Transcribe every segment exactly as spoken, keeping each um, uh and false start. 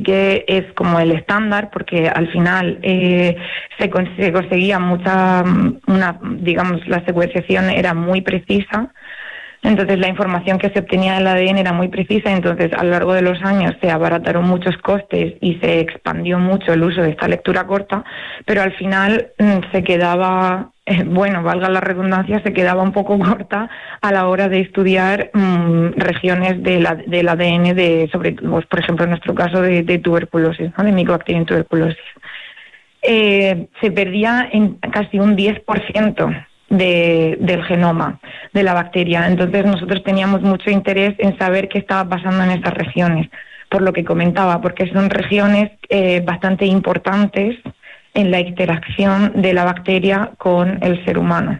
que es como el estándar, porque al final eh, se, cons- se conseguía mucha, una, digamos, la secuenciación era muy precisa. Entonces la información que se obtenía del A D N era muy precisa, entonces a lo largo de los años se abarataron muchos costes y se expandió mucho el uso de esta lectura corta, pero al final mmm, se quedaba, eh, bueno, valga la redundancia, se quedaba un poco corta a la hora de estudiar mmm, regiones de la, del A D N, de, sobre, pues, por ejemplo en nuestro caso de, de tuberculosis, ¿no? De Mycobacterium tuberculosis. Eh, se perdía en casi un diez por ciento de, del genoma de la bacteria. Entonces nosotros teníamos mucho interés en saber qué estaba pasando en estas regiones, por lo que comentaba, porque son regiones eh, bastante importantes en la interacción de la bacteria con el ser humano.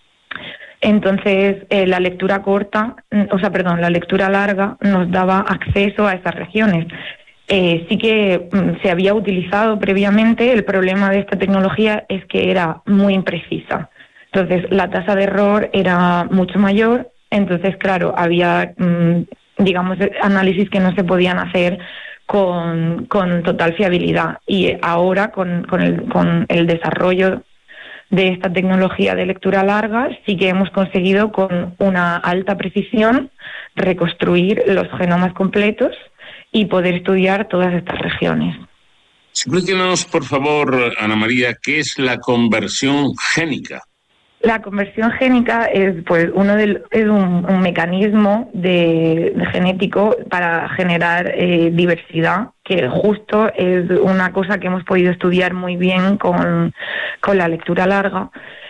Entonces, eh, la lectura corta, o sea, perdón, la lectura larga nos daba acceso a esas regiones. Eh, sí que mm, se había utilizado previamente. El problema de esta tecnología es que era muy imprecisa. Entonces, la tasa de error era mucho mayor. Entonces, claro, había, mmm, digamos, análisis que no se podían hacer con, con total fiabilidad. Y ahora, con, con, el, con el desarrollo de esta tecnología de lectura larga, sí que hemos conseguido con una alta precisión reconstruir los genomas completos y poder estudiar todas estas regiones. Explíquenos, por favor, Ana María, ¿qué es la conversión génica? La conversión génica es, pues, uno del, es un, un mecanismo de, de genético para generar eh, diversidad, que justo es una cosa que hemos podido estudiar muy bien con, con la lectura larga.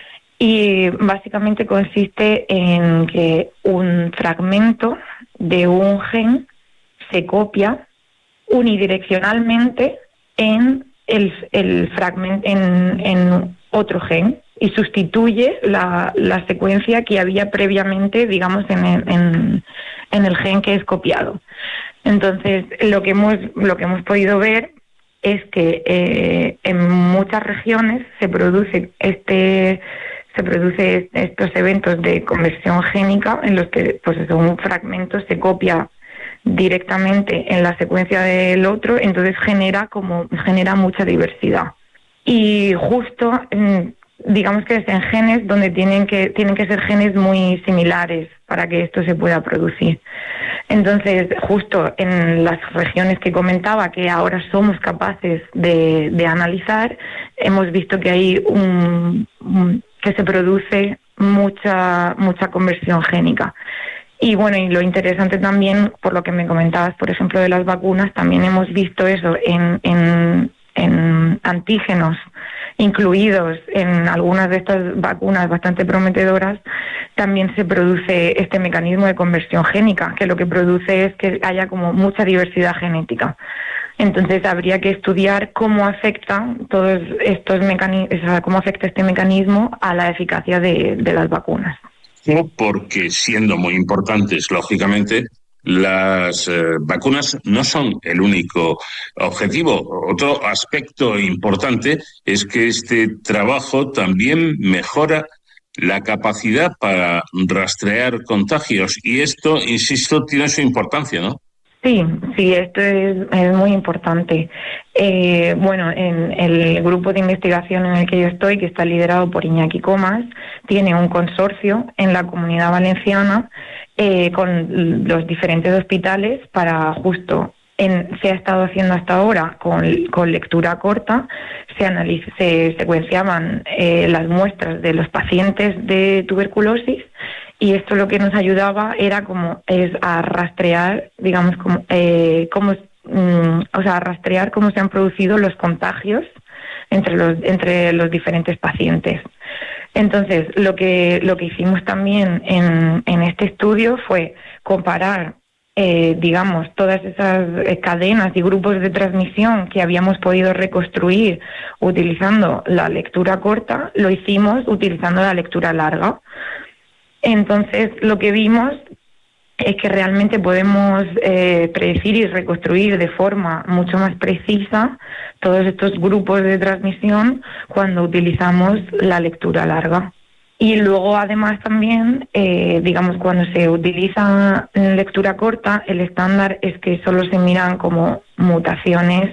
Y básicamente consiste en que un fragmento de un gen se copia unidireccionalmente en el, el fragmento en, en otro gen y sustituye la, la secuencia que había previamente, digamos, en el, en, en el gen que es copiado. Entonces, lo que hemos, lo que hemos podido ver es que eh, en muchas regiones se produce este se produce estos eventos de conversión génica en los que, pues, un fragmento se copia directamente en la secuencia del otro, entonces genera como genera mucha diversidad. Y justo, digamos que es en genes donde tienen que tienen que ser genes muy similares para que esto se pueda producir. Entonces, justo en las regiones que comentaba, que ahora somos capaces de, de analizar, hemos visto que hay un, un que se produce mucha mucha conversión génica. Y bueno, y lo interesante también, por lo que me comentabas, por ejemplo, de las vacunas, también hemos visto eso en, en, en antígenos incluidos en algunas de estas vacunas bastante prometedoras. También se produce este mecanismo de conversión génica, que lo que produce es que haya como mucha diversidad genética. Entonces habría que estudiar cómo afecta todos estos mecanismos, o sea, cómo afecta este mecanismo a la eficacia de, de las vacunas. Porque, siendo muy importantes, lógicamente, las eh, vacunas no son el único objetivo. Otro aspecto importante es que este trabajo también mejora la capacidad para rastrear contagios, y esto, insisto, tiene su importancia, ¿no? Sí, sí, esto es, es muy importante. Eh, bueno, en el grupo de investigación en el que yo estoy, que está liderado por Iñaki Comas, tiene un consorcio en la Comunidad Valenciana eh, con los diferentes hospitales para justo, en, se ha estado haciendo hasta ahora con, con lectura corta, se, analiz- se secuenciaban eh, las muestras de los pacientes de tuberculosis. Y esto lo que nos ayudaba era como es a rastrear, digamos, como, eh, cómo, mm, o sea, a rastrear cómo se han producido los contagios entre los entre los diferentes pacientes. Entonces, lo que lo que hicimos también en, en este estudio fue comparar, eh, digamos, todas esas cadenas y grupos de transmisión que habíamos podido reconstruir utilizando la lectura corta, lo hicimos utilizando la lectura larga. Entonces, lo que vimos es que realmente podemos eh, predecir y reconstruir de forma mucho más precisa todos estos grupos de transmisión cuando utilizamos la lectura larga. Y luego, además, también, eh, digamos, cuando se utiliza lectura corta, el estándar es que solo se miran como mutaciones